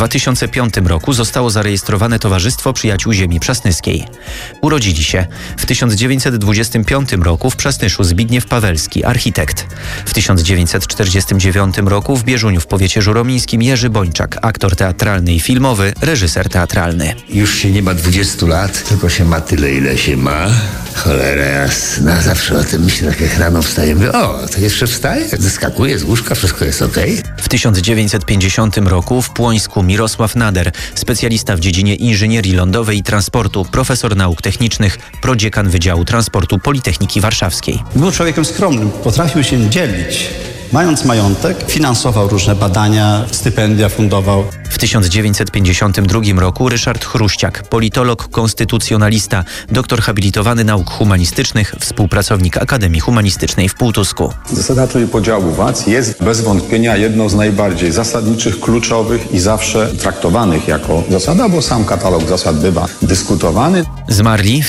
2005 roku zostało zarejestrowane Towarzystwo Przyjaciół Ziemi Przasnyskiej. Urodzili się w 1925 roku w Przasnyszu Zbigniew Pawelski, architekt. W 1949 roku w Bieżuniu w powiecie żuromińskim Jerzy Bończak, aktor teatralny i filmowy, reżyser teatralny. Już się nie ma 20 lat, tylko się ma tyle, ile się ma. Cholera jasna, zawsze o tym myślę, tak jak rano wstaję. Mówię, o, to jeszcze wstaję? Zeskakuję z łóżka, wszystko jest okej. W 1950 roku w Płońsku Mirosław Nader, specjalista w dziedzinie inżynierii lądowej i transportu, profesor nauk technicznych, prodziekan Wydziału Transportu Politechniki Warszawskiej. Był człowiekiem skromnym, potrafił się dzielić. Mając majątek, finansował różne badania, stypendia fundował. W 1952 roku Ryszard Chruściak, politolog, konstytucjonalista, doktor habilitowany nauk humanistycznych, współpracownik Akademii Humanistycznej w Półtusku. Zasada trójpodziału władz jest bez wątpienia jedną z najbardziej zasadniczych, kluczowych i zawsze traktowanych jako zasada, bo sam katalog zasad bywa dyskutowany. Zmarli w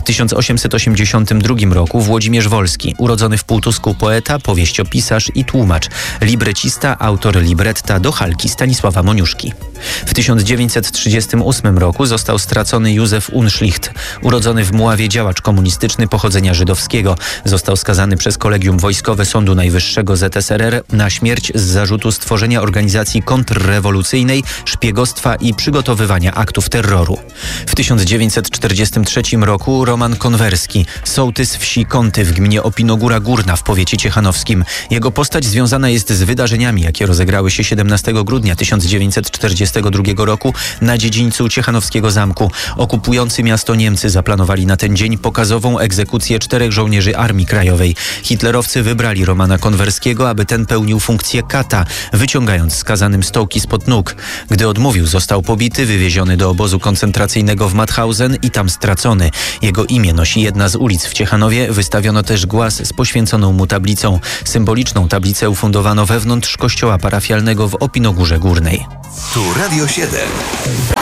1882 roku Włodzimierz Wolski, urodzony w Półtusku poeta, powieściopisarz i tłumacz, librecista, autor libretta do Halki Stanisława Moniuszki. W 1938 roku został stracony Józef Unschlicht, urodzony w Mławie działacz komunistyczny pochodzenia żydowskiego. Został skazany przez Kolegium Wojskowe Sądu Najwyższego ZSRR na śmierć z zarzutu stworzenia organizacji kontrrewolucyjnej, szpiegostwa i przygotowywania aktów terroru. W 1943 roku Roman Konwerski, sołtys wsi Kąty w gminie Opinogóra Górna w powiecie ciechanowskim. Jego postać związana jest z wydarzeniami, jakie rozegrały się 17 grudnia 1942 roku na dziedzińcu Ciechanowskiego Zamku. Okupujący miasto Niemcy zaplanowali na ten dzień pokazową egzekucję 4 żołnierzy Armii Krajowej. Hitlerowcy wybrali Romana Konwerskiego, aby ten pełnił funkcję kata, wyciągając skazanym stołki spod nóg. Gdy odmówił, został pobity, wywieziony do obozu koncentracyjnego w Mauthausen i tam stracony. Jego imię nosi jedna z ulic w Ciechanowie. Wystawiono też głaz z poświęconą mu tablicą. Symboliczną tablicę ufundowano wewnątrz kościoła parafialnego w Opinogórze Górnej. Tu Radio 7.